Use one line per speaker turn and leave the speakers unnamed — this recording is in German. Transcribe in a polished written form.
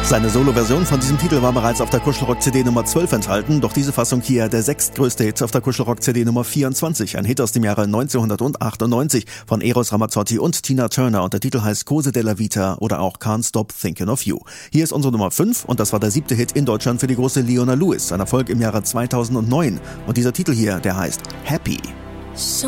Seine Solo-Version von diesem Titel war bereits auf der Kuschelrock-CD Nummer 12 enthalten, doch diese Fassung hier der sechstgrößte Hit auf der Kuschelrock-CD Nummer 24, ein Hit aus dem Jahre 1998 von Eros Ramazzotti und Tina Turner und der Titel heißt Cose della Vita oder auch Can't Stop Thinking of You. Hier ist unsere Nummer 5 und das war der 7. Hit in Deutschland für die große Leona Lewis, ein Erfolg im Jahre 2009 und dieser Titel hier, der heißt Happy.
So